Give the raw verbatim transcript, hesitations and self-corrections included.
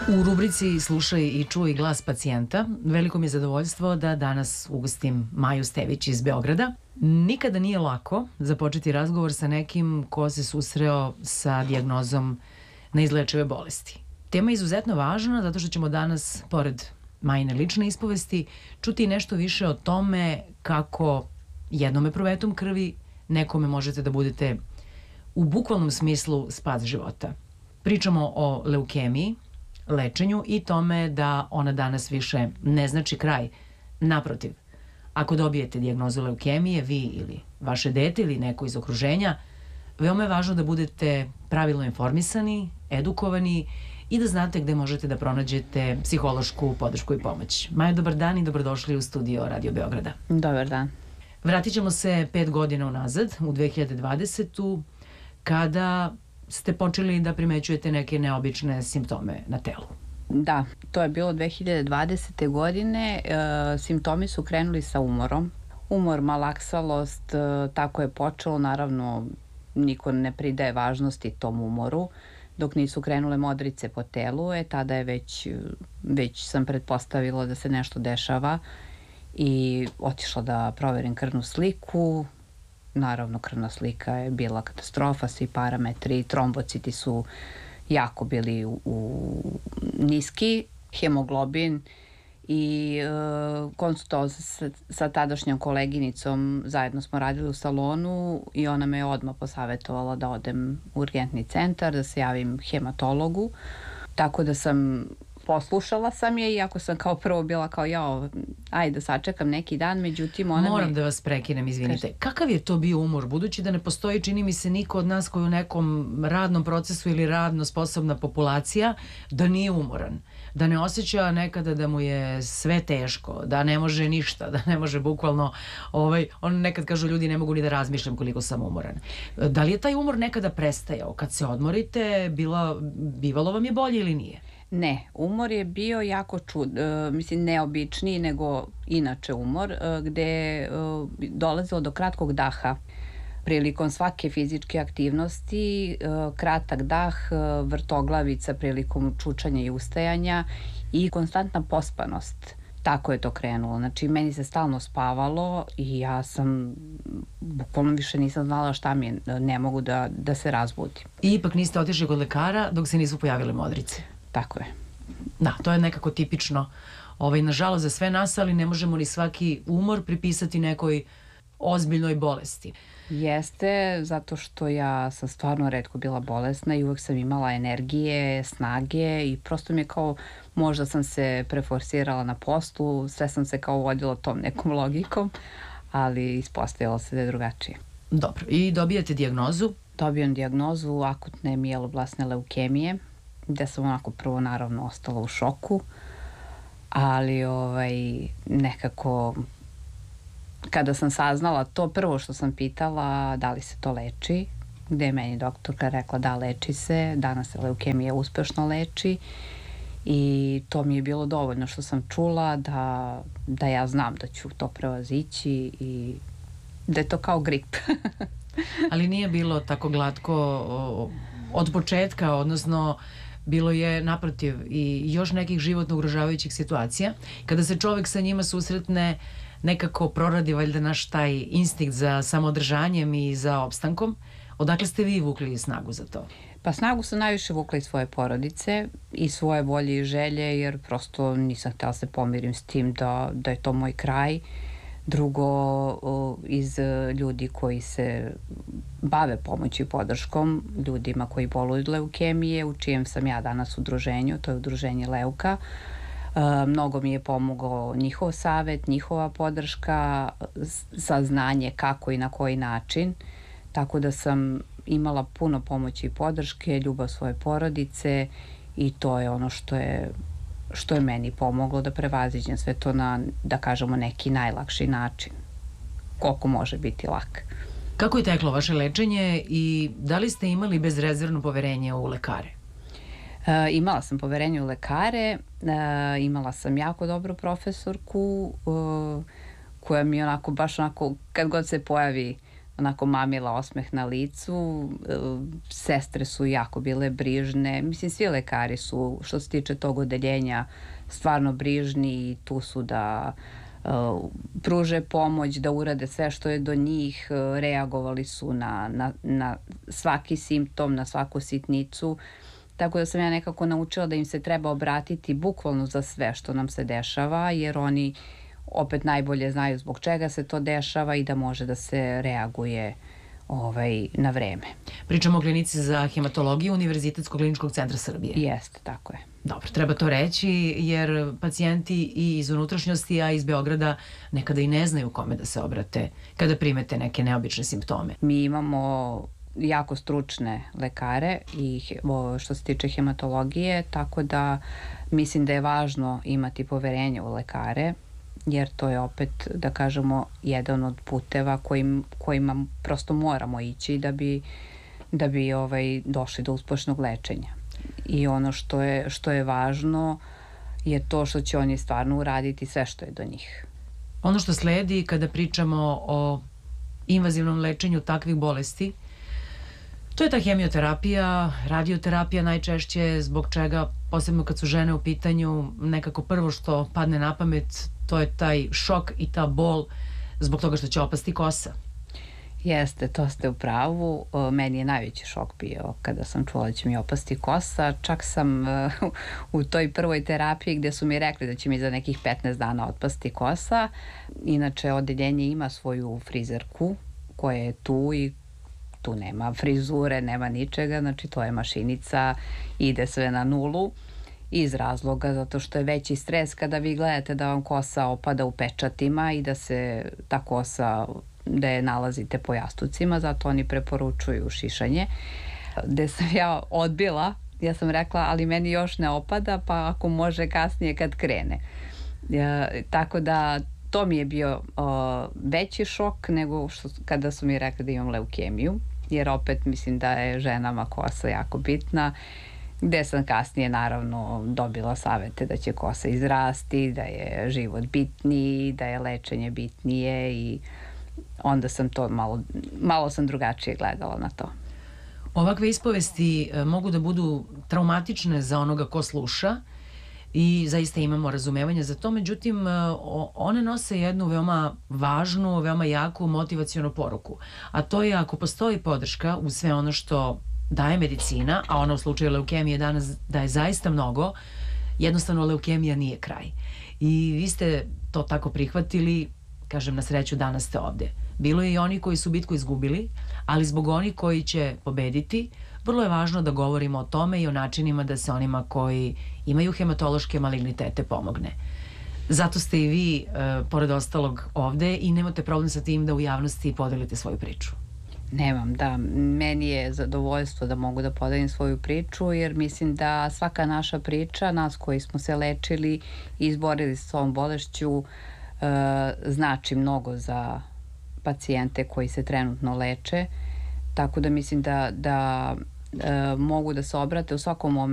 U rubrici Slušaj i čuj glas pacijenta veliko mi je zadovoljstvo da danas ugostim Maju Stević iz Beograda. Nikada nije lako započeti razgovor sa nekim ko se susreo sa dijagnozom neizlečive bolesti. Tema je izuzetno važna zato što ćemo danas, pored Majine lične ispovesti, čuti nešto više o tome kako jednome provetom krvi nekome možete da budete u bukvalnom smislu spas života. Pričamo o leukemiji, lečenju i tome da ona danas više ne znači kraj. Naprotiv, ako dobijete dijagnozu leukemije, vi ili vaše dete ili neko iz okruženja, veoma je važno da budete pravilno informisani, edukovani i da znate gde možete da pronađete psihološku podršku i pomoć. Maja, dobar dan i dobrodošli u studio Radio Beograda. Dobar dan. Vratit ćemo se pet godina unazad, u dve hiljade dvadesetu, kada ste počeli da primećujete neke neobične simptome na telu. Da, to je bilo dve hiljade dvadesete godine. E, simptomi su krenuli sa umorom. Umor, malaksalost, e, tako je počelo. Naravno, niko ne pridaje važnosti tom umoru. Dok nisu krenule modrice po telu, e, tada je već, već sam pretpostavila da se nešto dešava i otišla da proverim krvnu sliku. Naravno, krvna slika je bila katastrofa, svi parametri, trombociti su jako bili u, u niski, hemoglobin i e, konsultovao sa, sa tadašnjom koleginicom, zajedno smo radili u salonu i ona me odmah posavetovala da odem u urgentni centar, da se javim hematologu, tako da sam poslušala sam je, iako sam kao prvo bila kao jao, ajde da sačekam neki dan, međutim ona Moram me... da vas prekinem, izvinite. Kakav je to bio umor? Budući da ne postoji, čini mi se, niko od nas koji u nekom radnom procesu ili radno sposobna populacija da nije umoran. Da ne osjeća nekada da mu je sve teško, da ne može ništa, da ne može bukvalno, ovaj, on nekad kažu ljudi ne mogu ni da razmišljam koliko sam umoran. Da li je taj umor nekada prestajao? Kad se odmorite, bila, bivalo vam je bolje ili nije? Ne, umor je bio jako čud, uh, mislim neobičniji nego inače umor, uh, gde uh, dolazilo do kratkog daha prilikom svake fizičke aktivnosti, uh, kratak dah, uh, vrtoglavica prilikom čučanja i ustajanja i konstantna pospanost. Tako je to krenulo. Znači, meni se stalno spavalo i ja sam, bukvalno više nisam znala šta mi je, ne mogu da, da se razbudim. I ipak niste otišli kod lekara dok se nisu pojavile modrice. Tako je. Da, to je nekako tipično, ovaj, nažalost za sve nas, ali ne možemo ni svaki umor pripisati nekoj ozbiljnoj bolesti. Jeste, zato što ja sam stvarno retko bila bolesna i uvek sam imala energije, snage i prosto mi je kao, možda sam se preforsirala na poslu, sve sam se kao vodila tom nekom logikom, ali ispostavilo se da je drugačije. Dobro, i dobijate dijagnozu? Dobijam dijagnozu akutne mieloblasne leukemije, gde sam onako prvo naravno ostala u šoku, ali ovaj, nekako kada sam saznala to, prvo što sam pitala da li se to leči, gde je meni doktorka rekla da leči se, danas se leukemija uspešno leči i to mi je bilo dovoljno što sam čula da, da ja znam da ću to prevazići i da je to kao grip. Ali nije bilo tako glatko od početka, odnosno bilo je naprotiv i još nekih životno ugrožavajućih situacija. Kada se čovek sa njima susretne, nekako proradi valjda naš taj instinkt za samoodržanjem i za opstankom. Odakle ste vi vukli snagu za to? Pa snagu sam najviše vukla iz svoje porodice i svoje volje i želje, jer prosto nisam htjela se pomirim s tim da, da je to moj kraj. Drugo, iz ljudi koji se bave pomoći i podrškom ljudima koji boluju od leukemije, u čijem sam ja danas udruženju, to je udruženje Leuka. Mnogo mi je pomogao njihov savet, njihova podrška, saznanje kako i na koji način, tako da sam imala puno pomoći i podrške, ljubav svoje porodice i to je ono što je što je meni pomoglo da prevaziđem sve to na, da kažemo, neki najlakši način. Koliko može biti lak. Kako je teklo vaše lečenje i da li ste imali bezrezervno poverenje u lekare? E, imala sam poverenje u lekare, e, imala sam jako dobru profesorku e, koja mi onako, baš onako, kad god se pojavi onako mamila osmeh na licu, sestre su jako bile brižne, mislim svi lekari su što se tiče tog odeljenja stvarno brižni i tu su da uh, pruže pomoć, da urade sve što je do njih, uh, reagovali su na, na, na svaki simptom, na svaku sitnicu, tako da sam ja nekako naučila da im se treba obratiti bukvalno za sve što nam se dešava, jer oni opet najbolje znaju zbog čega se to dešava i da može da se reaguje ovaj, na vreme. Pričamo o klinici za hematologiju Univerzitetskog kliničkog centra Srbije. Jeste, tako je. Dobro, treba to reći jer pacijenti i iz unutrašnjosti, a iz Beograda nekada i ne znaju kome da se obrate kada primete neke neobične simptome. Mi imamo jako stručne lekare i što se tiče hematologije, tako da mislim da je važno imati poverenje u lekare, jer to je opet, da kažemo, jedan od puteva kojim, kojima prosto moramo ići da bi, da bi ovaj, došli do uspešnog lečenja. I ono što je, što je važno je to što će oni stvarno uraditi sve što je do njih. Ono što sledi kada pričamo o invazivnom lečenju takvih bolesti, to je ta hemioterapija, radioterapija najčešće, zbog čega, posebno kad su žene u pitanju, nekako prvo što padne na pamet, to je taj šok i ta bol zbog toga što će opasti kosa. Jeste, to ste u pravu. Meni je najveći šok bio kada sam čula da će mi opasti kosa. Čak sam u toj prvoj terapiji gde su mi rekli da će mi za nekih petnaest dana otpasti kosa. Inače, odeljenje ima svoju frizerku koja je tu i tu nema frizure, nema ničega, znači to je mašinica, ide sve na nulu iz razloga zato što je veći stres kada vi gledate da vam kosa opada u pečatima i da se ta kosa, da je nalazite po jastucima, zato oni preporučuju šišanje. Gde sam ja odbila, ja sam rekla, ali meni još ne opada, pa ako može kasnije kad krene. Ja, tako da to mi je bio o, veći šok nego što, kada su mi rekli da imam leukemiju, jer opet mislim da je ženama kosa jako bitna, gde sam kasnije naravno dobila savete da će kosa izrasti, da je život bitniji, da je lečenje bitnije i onda sam to malo, malo sam drugačije gledala na to. Ovakve ispovesti mogu da budu traumatične za onoga ko sluša i zaista imamo razumevanje za to, međutim one nose jednu veoma važnu, veoma jaku motivacionu poruku, a to je ako postoji podrška u sve ono što daje medicina, a ona u slučaju leukemije danas daje zaista mnogo, jednostavno leukemija nije kraj. I vi ste to tako prihvatili, kažem, na sreću danas ste ovde. Bilo je i oni koji su bitku izgubili, ali zbog onih koji će pobediti, vrlo je važno da govorimo o tome i o načinima da se onima koji imaju hematološke malignitete pomogne. Zato ste i vi, e, pored ostalog, ovde i nemate problem sa tim da u javnosti podelite svoju priču. Nemam, da. Meni je zadovoljstvo da mogu da podelim svoju priču, jer mislim da svaka naša priča, nas koji smo se lečili i izborili s ovom bolešću, e, znači mnogo za pacijente koji se trenutno leče, tako da mislim da, da e, mogu da se obrate u svakom momentu